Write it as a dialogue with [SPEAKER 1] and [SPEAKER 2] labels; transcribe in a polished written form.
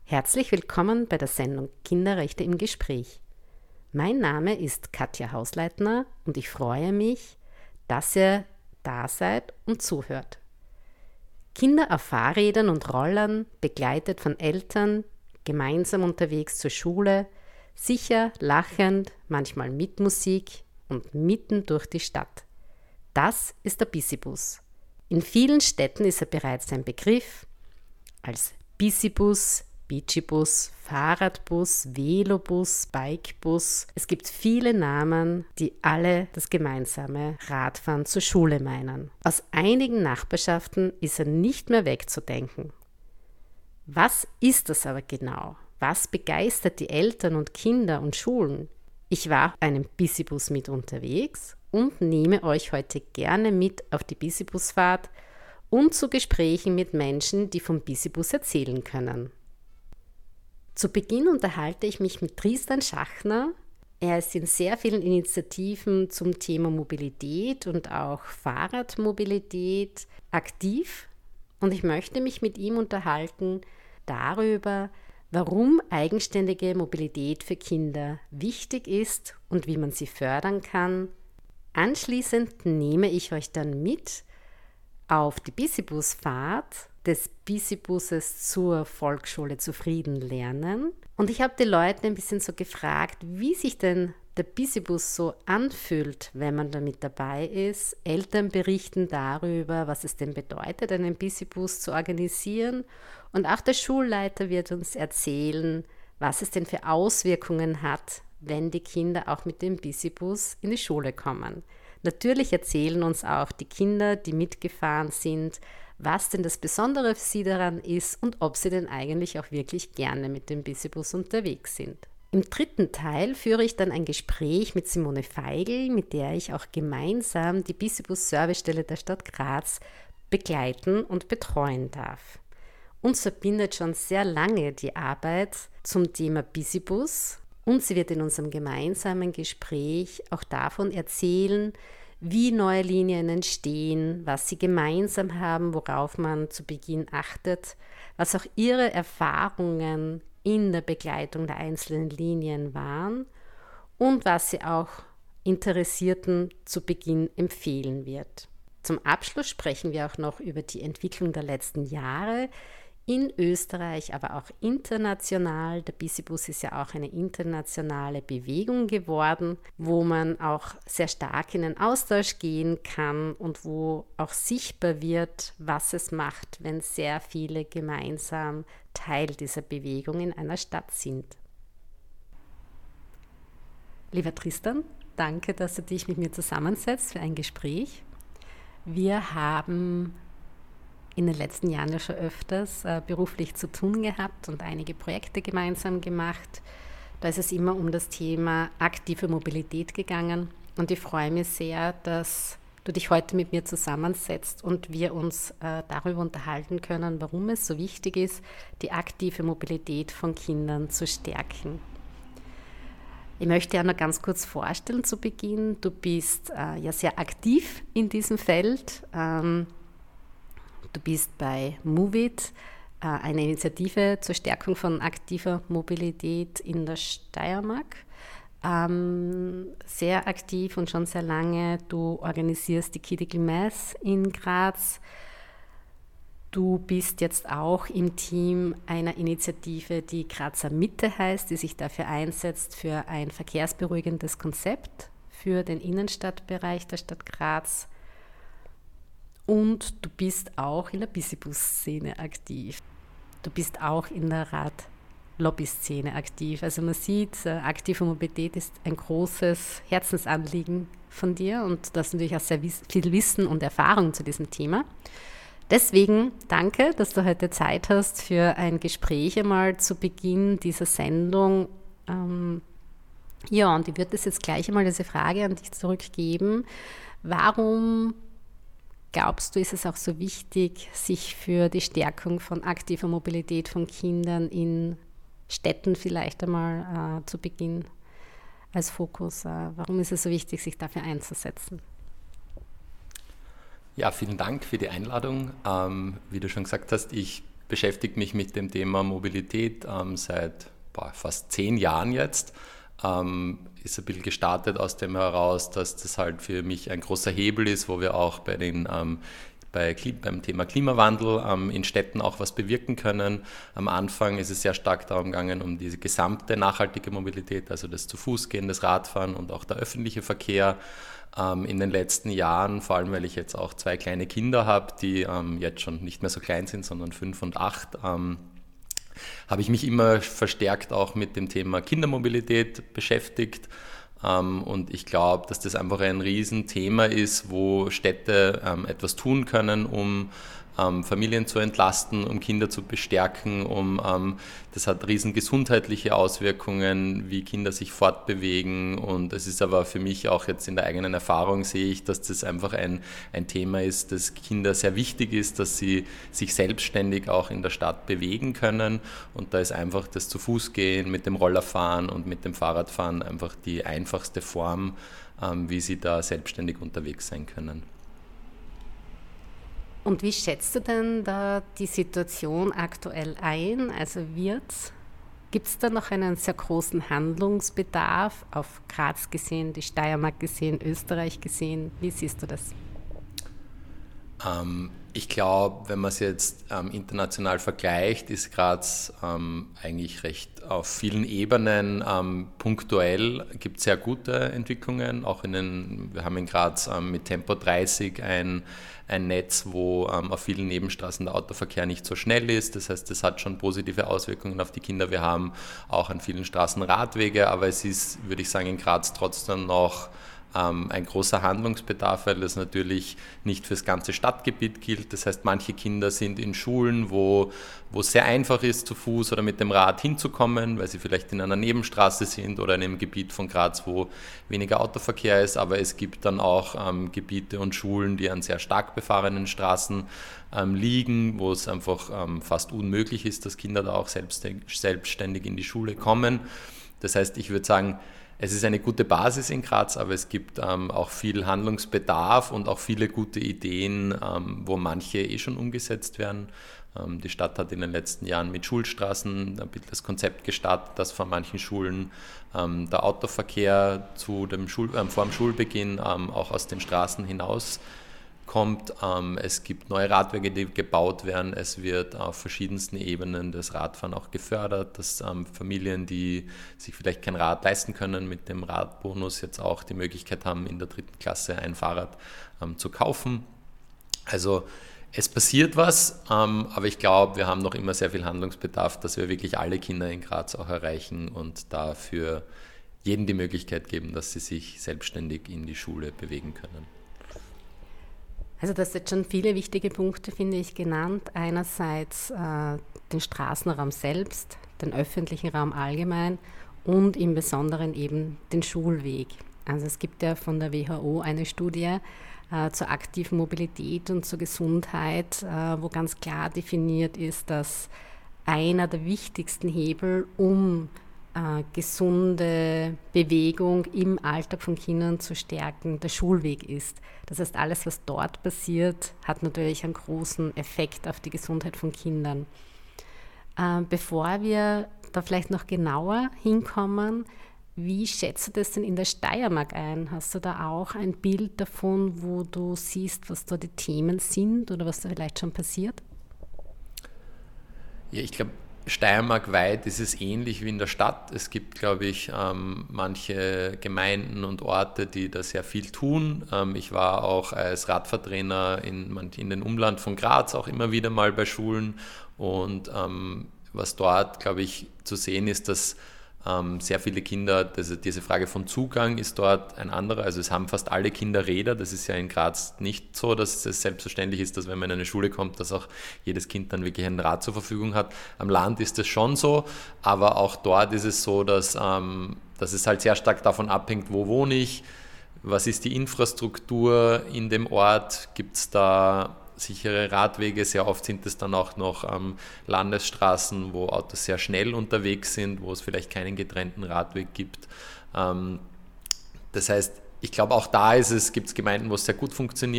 [SPEAKER 1] Herzlich willkommen bei der Sendung Kinderrechte im Gespräch. Mein Name ist Katja Hausleitner und ich freue mich, dass ihr da seid und zuhört. Kinder auf Fahrrädern und Rollern, begleitet von Eltern, gemeinsam unterwegs zur Schule, sicher, lachend, manchmal mit Musik und mitten durch die Stadt. Das ist der Bicibus. In vielen Städten ist er bereits ein Begriff als Bicibus, Bicibus, Fahrradbus, Velobus, Bikebus. Es gibt viele Namen, die alle das gemeinsame Radfahren zur Schule meinen. Aus einigen Nachbarschaften ist er nicht mehr wegzudenken. Was ist das aber genau? Was begeistert die Eltern und Kinder und Schulen? Ich war auf einem Bicibus mit unterwegs und nehme euch heute gerne mit auf die Bicibusfahrt und zu Gesprächen mit Menschen, die vom Bicibus erzählen können. Zu Beginn unterhalte ich mich mit Tristan Schachner. Er ist in sehr vielen Initiativen zum Thema Mobilität und auch Fahrradmobilität aktiv und ich möchte mich mit ihm unterhalten darüber, warum eigenständige Mobilität für Kinder wichtig ist und wie man sie fördern kann. Anschließend nehme ich euch dann mit auf die Bicibusfahrt des Bicibuses zur Volksschule Zufrieden lernen. Und ich habe die Leute ein bisschen so gefragt, wie sich denn der Bicibus so anfühlt, wenn man da mit dabei ist. Eltern berichten darüber, was es denn bedeutet, einen Bicibus zu organisieren. Und auch der Schulleiter wird uns erzählen, was es denn für Auswirkungen hat, wenn die Kinder auch mit dem Bicibus in die Schule kommen. Natürlich erzählen uns auch die Kinder, die mitgefahren sind, was denn das Besondere für sie daran ist und ob sie denn eigentlich auch wirklich gerne mit dem Bicibus unterwegs sind. Im dritten Teil führe ich dann ein Gespräch mit Simone Feigl, mit der ich auch gemeinsam die Bicibus-Servicestelle der Stadt Graz begleiten und betreuen darf. Uns verbindet schon sehr lange die Arbeit zum Thema Bicibus und sie wird in unserem gemeinsamen Gespräch auch davon erzählen, wie neue Linien entstehen, was sie gemeinsam haben, worauf man zu Beginn achtet, was auch ihre Erfahrungen in der Begleitung der einzelnen Linien waren und was sie auch Interessierten zu Beginn empfehlen wird. Zum Abschluss sprechen wir auch noch über die Entwicklung der letzten Jahre in Österreich, aber auch international. Der Bicibus ist ja auch eine internationale Bewegung geworden, wo man auch sehr stark in den Austausch gehen kann und wo auch sichtbar wird, was es macht, wenn sehr viele gemeinsam Teil dieser Bewegung in einer Stadt sind. Lieber Tristan, danke, dass du dich mit mir zusammensetzt für ein Gespräch. Wir haben in den letzten Jahren ja schon öfters beruflich zu tun gehabt und einige Projekte gemeinsam gemacht. Da ist es immer um das Thema aktive Mobilität gegangen und ich freue mich sehr, dass du dich heute mit mir zusammensetzt und wir uns darüber unterhalten können, warum es so wichtig ist, die aktive Mobilität von Kindern zu stärken. Ich möchte ja noch ganz kurz vorstellen zu Beginn. Du bist ja sehr aktiv in diesem Feld. Du bist bei Moveit, eine Initiative zur Stärkung von aktiver Mobilität in der Steiermark. Sehr aktiv und schon sehr lange. Du organisierst die Critical Mass in Graz. Du bist jetzt auch im Team einer Initiative, die Grazer Mitte heißt, die sich dafür einsetzt für ein verkehrsberuhigendes Konzept für den Innenstadtbereich der Stadt Graz. Und du bist auch in der Bicibus-Szene aktiv. Du bist auch in der Rad-Lobby-Szene aktiv. Also man sieht, aktive Mobilität ist ein großes Herzensanliegen von dir und du hast natürlich auch sehr viel Wissen und Erfahrung zu diesem Thema. Deswegen danke, dass du heute Zeit hast für ein Gespräch einmal zu Beginn dieser Sendung. Ja, und ich würde jetzt gleich einmal diese Frage an dich zurückgeben. Warum glaubst du, ist es auch so wichtig, sich für die Stärkung von aktiver Mobilität von Kindern in Städten vielleicht einmal zu Beginn als Fokus? Warum ist es so wichtig, sich dafür einzusetzen?
[SPEAKER 2] Ja, vielen Dank für die Einladung. Wie du schon gesagt hast, ich beschäftige mich mit dem Thema Mobilität seit fast 10 Jahren jetzt. Ist ein bisschen gestartet aus dem heraus, dass das halt für mich ein großer Hebel ist, wo wir auch beim Thema Klimawandel in Städten auch was bewirken können. Am Anfang ist es sehr stark darum gegangen, um diese gesamte nachhaltige Mobilität, also das Zu-Fuß-Gehen, das Radfahren und auch der öffentliche Verkehr. In den letzten Jahren, vor allem weil ich jetzt auch 2 kleine Kinder habe, die jetzt schon nicht mehr so klein sind, sondern 5 und 8, habe ich mich immer verstärkt auch mit dem Thema Kindermobilität beschäftigt. Und ich glaube, dass das einfach ein Riesenthema ist, wo Städte etwas tun können, um Familien zu entlasten, um Kinder zu bestärken, das hat riesen gesundheitliche Auswirkungen, wie Kinder sich fortbewegen, und es ist aber für mich auch jetzt in der eigenen Erfahrung, sehe ich, dass das einfach ein Thema ist, das Kinder sehr wichtig ist, dass sie sich selbstständig auch in der Stadt bewegen können, und da ist einfach das Zu-Fuß-Gehen, mit dem Rollerfahren und mit dem Fahrradfahren einfach die einfachste Form, wie sie da selbstständig unterwegs sein können.
[SPEAKER 1] Und wie schätzt du denn da die Situation aktuell ein? Also gibt es da noch einen sehr großen Handlungsbedarf auf Graz gesehen, die Steiermark gesehen, Österreich gesehen? Wie siehst du das?
[SPEAKER 2] Ich glaube, wenn man es jetzt international vergleicht, ist Graz eigentlich recht auf vielen Ebenen punktuell, gibt es sehr gute Entwicklungen. Wir haben in Graz mit Tempo 30 ein Netz, wo auf vielen Nebenstraßen der Autoverkehr nicht so schnell ist. Das heißt, das hat schon positive Auswirkungen auf die Kinder. Wir haben auch an vielen Straßen Radwege, aber es ist, würde ich sagen, in Graz trotzdem noch ein großer Handlungsbedarf, weil das natürlich nicht für das ganze Stadtgebiet gilt. Das heißt, manche Kinder sind in Schulen, wo es sehr einfach ist, zu Fuß oder mit dem Rad hinzukommen, weil sie vielleicht in einer Nebenstraße sind oder in einem Gebiet von Graz, wo weniger Autoverkehr ist. Aber es gibt dann auch Gebiete und Schulen, die an sehr stark befahrenen Straßen liegen, wo es einfach fast unmöglich ist, dass Kinder da auch selbstständig in die Schule kommen. Das heißt, ich würde sagen, es ist eine gute Basis in Graz, aber es gibt auch viel Handlungsbedarf und auch viele gute Ideen, wo manche schon umgesetzt werden. Die Stadt hat in den letzten Jahren mit Schulstraßen das Konzept gestartet, dass vor manchen Schulen der Autoverkehr vor dem Schulbeginn auch aus den Straßen hinaus kommt. Es gibt neue Radwege, die gebaut werden. Es wird auf verschiedensten Ebenen das Radfahren auch gefördert, dass Familien, die sich vielleicht kein Rad leisten können, mit dem Radbonus jetzt auch die Möglichkeit haben, in der 3. Klasse ein Fahrrad zu kaufen. Also es passiert was, aber ich glaube, wir haben noch immer sehr viel Handlungsbedarf, dass wir wirklich alle Kinder in Graz auch erreichen und dafür jedem die Möglichkeit geben, dass sie sich selbstständig in die Schule bewegen können.
[SPEAKER 1] Also das sind schon viele wichtige Punkte, finde ich, genannt. Einerseits den Straßenraum selbst, den öffentlichen Raum allgemein und im Besonderen eben den Schulweg. Also es gibt ja von der WHO eine Studie zur aktiven Mobilität und zur Gesundheit, wo ganz klar definiert ist, dass einer der wichtigsten Hebel, um gesunde Bewegung im Alltag von Kindern zu stärken, der Schulweg ist. Das heißt, alles, was dort passiert, hat natürlich einen großen Effekt auf die Gesundheit von Kindern. Bevor wir da vielleicht noch genauer hinkommen, wie schätzt du das denn in der Steiermark ein? Hast du da auch ein Bild davon, wo du siehst, was da die Themen sind oder was da vielleicht schon passiert?
[SPEAKER 2] Ja, ich glaube, steiermarkweit ist es ähnlich wie in der Stadt. Es gibt, glaube ich, manche Gemeinden und Orte, die da sehr viel tun. Ich war auch als Radfahrtrainer in den Umland von Graz auch immer wieder mal bei Schulen. Und was dort, glaube ich, zu sehen ist, dass sehr viele Kinder, diese Frage von Zugang ist dort ein anderer, also es haben fast alle Kinder Räder, das ist ja in Graz nicht so, dass es selbstverständlich ist, dass wenn man in eine Schule kommt, dass auch jedes Kind dann wirklich ein Rad zur Verfügung hat. Am Land ist es schon so, aber auch dort ist es so, dass es halt sehr stark davon abhängt, wo wohne ich, was ist die Infrastruktur in dem Ort, gibt es da sichere Radwege, sehr oft sind es dann auch noch Landesstraßen, wo Autos sehr schnell unterwegs sind, wo es vielleicht keinen getrennten Radweg gibt. Das heißt, ich glaube auch da gibt es Gemeinden, wo es sehr gut funktioniert.